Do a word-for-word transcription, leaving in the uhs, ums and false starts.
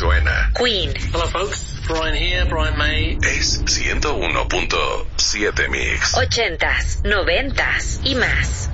suena. Queen. Hello folks, Brian here, Brian May. Es ciento uno punto siete Mix. Ochentas, noventas y más.